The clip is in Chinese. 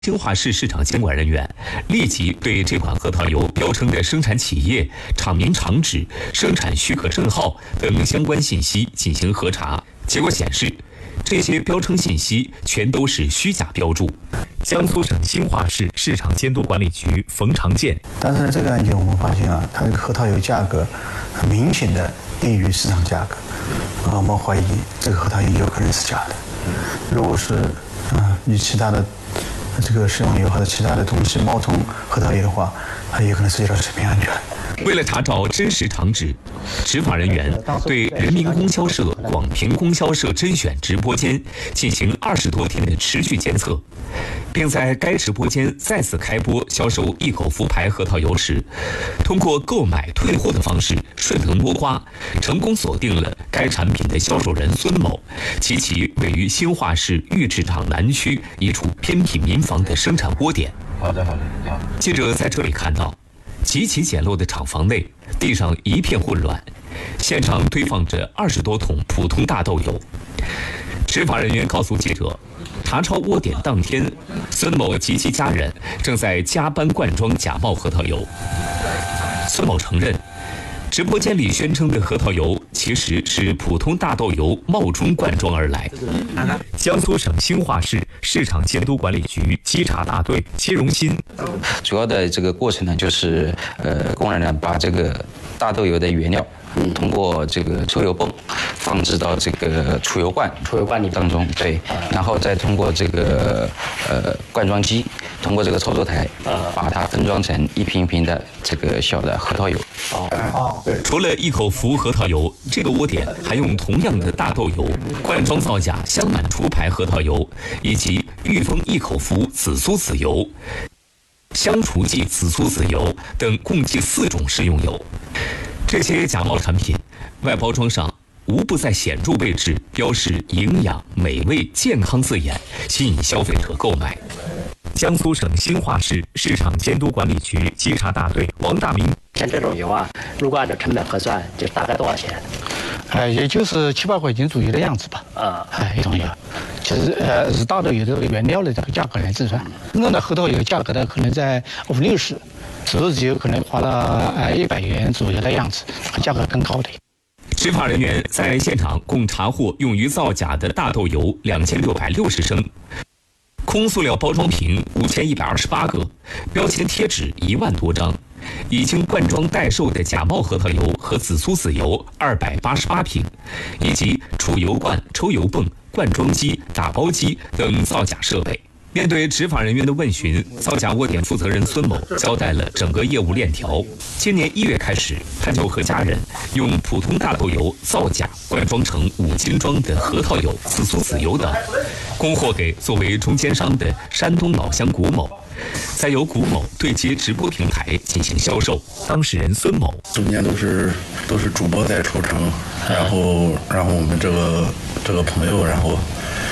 兴化市市场监管人员立即对这款核桃油标称的生产企业、厂名、厂址、生产许可证号等相关信息进行核查，结果显示，这些标称信息全都是虚假标注。江苏省兴化市市场监督管理局冯长建， 但是这个案件我们发现啊，它这个核桃油价格很明显的低于市场价格，我们怀疑这个核桃油有可能是假的。如果是与其他的这个食用油或者其他的东西冒充核桃油的话，它有可能涉及到食品安全。 为了查找真实厂址，执法人员对人民供销社、广平供销社甄选直播间进行20多天的持续监测，并在该直播间再次开播销售一口福牌核桃油时，通过购买退货的方式顺藤摸瓜，成功锁定了该产品的销售人孙某及其位于兴化市玉池场南区一处偏僻民房的生产窝点。好的。记者在这里看到，极其简陋的厂房内，地上一片混乱，现场堆放着20多桶普通大豆油。执法人员告诉记者，查抄窝点当天，孙某及其家人正在加班灌装假冒核桃油。孙某承认，直播间里宣称的核桃油其实是普通大豆油冒充灌装而来。江苏省兴化市市场监督管理局稽查大队戚荣新， 主要的这个过程呢，就是工人呢把这个大豆油的原料通过这个抽油泵放置到这个储油罐里当中，对，然后再通过这个灌装机，通过这个操作台把它分装成一瓶一瓶的这个小的核桃油。 除了一口福核桃油，这个窝点还用同样的大豆油灌装造假香满厨牌核桃油，以及裕丰一口福紫苏籽油、香厨记紫苏籽油等共计4种食用油。这些假冒产品外包装上无不在显著位置标示营养、美味、健康字眼，吸引消费者购买。江苏省兴化市市场监督管理局稽查大队王大明， 像这种油啊，如果按照成本核算，就大概多少钱？ 也就是700-800块钱左右的样子吧。一桶油，其实是大豆油的原料的这个价格来计算，真正的核桃油价格呢，可能在50-60，紫苏籽油可能花了100元左右的样子，价格更高的。 执法人员在现场共查获用于造假的大豆油2660升。空塑料包装瓶5128个，标签贴纸1万多张，已经灌装代售的假冒核桃油和紫苏籽油288瓶，以及储油罐、抽油泵、灌装机、打包机等造假设备。面对执法人员的问询，造假窝点负责人孙某交代了整个业务链条。今年1月开始，他就和家人用普通大豆油造假，灌装成5斤装的核桃油、紫苏籽油等，供货给作为中间商的山东老乡谷某，再由谷某对接直播平台进行销售。当事人孙某， 中间都是主播在抽成，然后我们这个朋友，然后